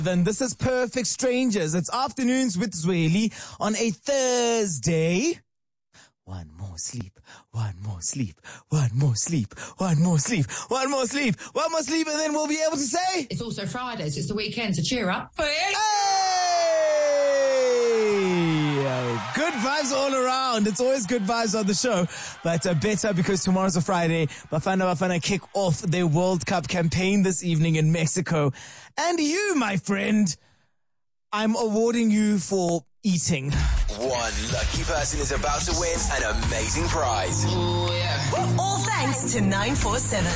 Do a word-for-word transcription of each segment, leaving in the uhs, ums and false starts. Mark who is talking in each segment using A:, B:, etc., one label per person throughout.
A: Then this is Perfect Strangers. It's Afternoons with Zweli on a Thursday. One more sleep, one more sleep, one more sleep, one more sleep, one more sleep, one more sleep, and then we'll be able to say...
B: It's also Fridays, it's the weekend, so cheer up.
A: Hey! Good vibes all around. It's always good vibes on the show, but uh, better because tomorrow's a Friday. Bafana Bafana kick off their World Cup campaign this evening in Mexico. And you, my friend, I'm awarding you for eating.
C: One lucky person is about to win an amazing prize.
B: Oh, yeah.
D: All thanks to nine four seven.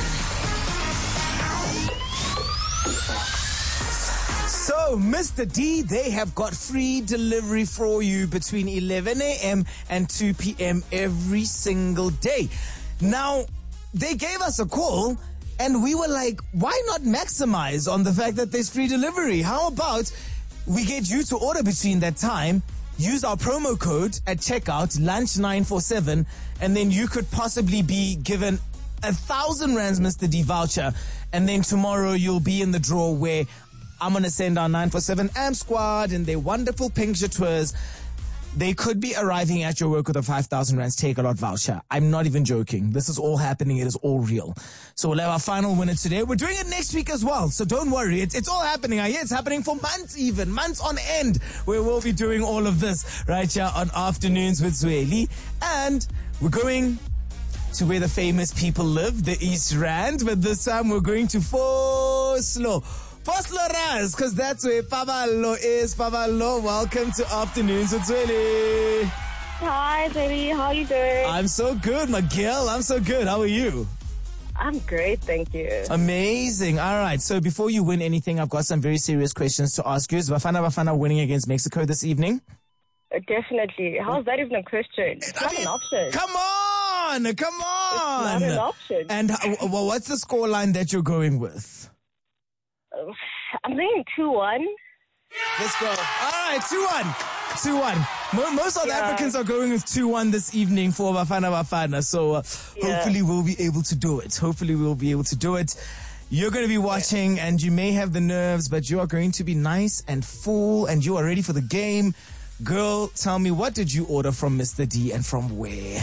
A: So, Mister D, they have got free delivery for you between eleven a.m. and two p.m. every single day. Now, they gave us a call and we were like, why not maximize on the fact that there's free delivery? How about we get you to order between that time, use our promo code at checkout, lunch nine four seven, and then you could possibly be given a thousand rands Mister D voucher. And then tomorrow you'll be in the draw where I'm going to send our nine four seven A M squad and their wonderful pink tours. They could be arriving at your work with a five thousand rands take a lot voucher. I'm not even joking. This is all happening. It is all real. So we'll have our final winner today. We're doing it next week as well. So don't worry. It's, it's all happening. I hear it's happening for months even. Months on end where we'll be doing all of this right here on Afternoons with Zweli. And we're going to where the famous people live, the East Rand. But this time we're going to Vosloo. Vosloo Raz, because that's where Pavalo is. Pavalo, welcome to Afternoons with Zweli.
E: Hi, baby. How are you doing?
A: I'm so good, my girl. I'm so good. How are you?
E: I'm great, thank you.
A: Amazing. All right. So before you win anything, I've got some very serious questions to ask you. Is Bafana Bafana winning against Mexico this evening?
E: Uh, definitely. How's that even a question? It's not
A: I mean,
E: an option.
A: Come on. Come on.
E: It's not an option.
A: And uh, well, what's the scoreline that you're going with?
E: Uh, I'm thinking two one.
A: Let's go. All right, two one. two one. Most South
E: Yeah.
A: Africans are going with two one this evening for Bafana Bafana. So uh,
E: Yeah.
A: hopefully we'll be able to do it. Hopefully we'll be able to do it. You're going to be watching and you may have the nerves, but you are going to be nice and full and you are ready for the game. Girl, tell me, what did you order from Mister D and from where?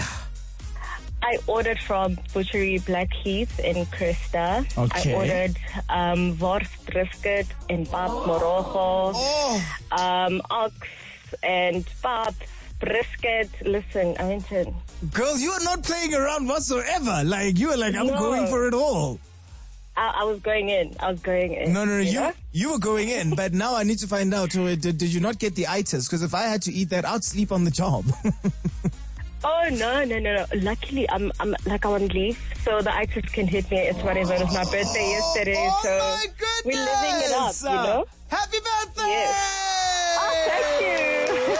E: I ordered from Butchery Blackheath in Krista.
A: Okay.
E: I ordered um, Wors brisket and pap morogo,
A: Oh,
E: um, ox and pap brisket. Listen, I went in.
A: girl, you are not playing around whatsoever. Like, you are like, I'm
E: No.
A: going for it all.
E: I, I was going in. I was going in.
A: No, no, no, you,
E: know?
A: you were going in, but now I need to find out, uh, did, did you not get the itis? Because if I had to eat that, I'd sleep on the job.
E: Oh no no no no! Luckily, I'm I'm like I'm on leave, so the itis can hit me. It's whatever. It was my birthday yesterday,
A: Oh
E: so
A: my goodness!
E: we're living it up, you know.
A: Happy birthday!
E: Yes. Oh, thank you.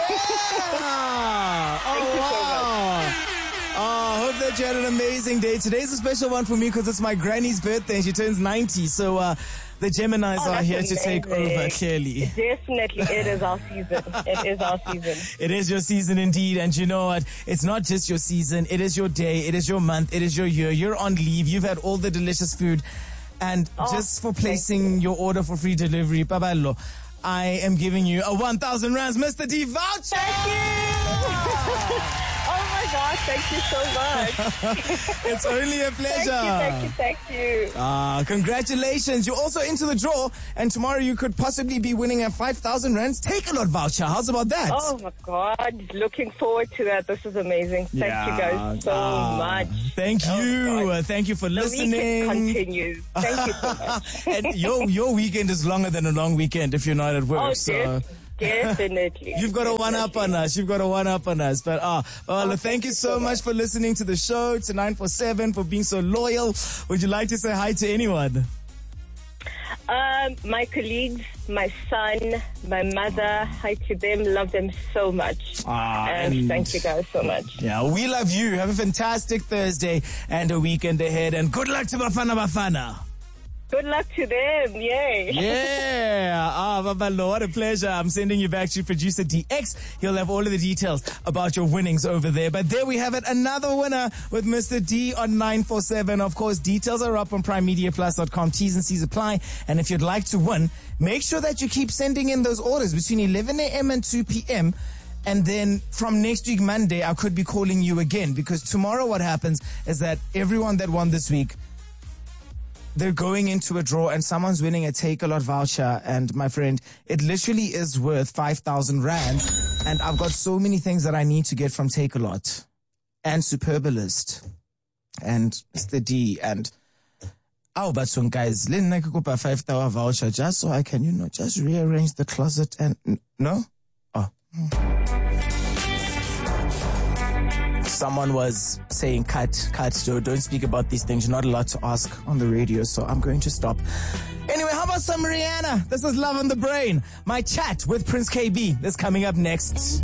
A: Yeah. Oh,
E: Thank you so
A: wow. Oh, hope that you had an amazing day. Today's a special one for me because it's my granny's birthday and she turns ninety. So uh, the Geminis
E: Oh,
A: are
E: that's
A: here to take
E: amazing.
A: over, clearly.
E: Definitely, it is our season. It is our season.
A: It is your season indeed. And you know what? It's not just your season. It is your day. It is your month. It is your year. You're on leave. You've had all the delicious food. And
E: Oh,
A: just for placing your order for free delivery, Babalo, I am giving you a one thousand rands Mister D voucher.
E: Thank you. Oh my gosh! Thank you so much.
A: It's only a pleasure.
E: Thank you, thank you, thank you.
A: Ah, congratulations. You're also into the draw. And tomorrow you could possibly be winning a five thousand rands take a lot voucher. How's about that?
E: Oh my God! Looking forward to that. This is amazing. Thank
A: Yeah.
E: you guys so
A: Ah,
E: much.
A: Thank
E: Oh,
A: you.
E: God.
A: Uh, thank you for
E: The
A: listening.
E: weekend continues. Thank you so much.
A: And your your weekend is longer than a long weekend if you're not at work.
E: Oh,
A: so
E: def- definitely.
A: you've got a one up on us. You've got a one up on us. But ah, well,
E: Oh,
A: thank you so much for listening to the show, to nine four seven, for being so loyal. Would you like to say hi to anyone?
E: Um, my colleagues, my son, my mother, hi to them. Love them so much.
A: Ah,
E: and,
A: and-
E: thank you guys so much.
A: Yeah, we love you. Have a fantastic Thursday and a weekend ahead. And good luck to Bafana Bafana.
E: Good luck to them. Yay.
A: Yeah. Ah, Babalo, what a pleasure. I'm sending you back to producer D X. He'll have all of the details about your winnings over there. But there we have it. Another winner with Mister D on nine four seven. Of course, details are up on prime media plus dot com. T's and C's apply. And if you'd like to win, make sure that you keep sending in those orders between eleven a.m. and two p.m. And then from next week, Monday, I could be calling you again, because tomorrow what happens is that everyone that won this week, they're going into a draw and someone's winning a Takealot voucher. And my friend, it literally is worth five thousand rand. And I've got so many things that I need to get from Takealot and Superbalist and Mister D and oh, but some guys, let me go a five thousand voucher just so I can, you know, just rearrange the closet and no? Oh. Someone was saying, cut, cut, Joe, don't speak about these things. You're not allowed to ask on the radio, so I'm going to stop. Anyway, how about some Rihanna? This is Love on the Brain. My chat with Prince K B is coming up next.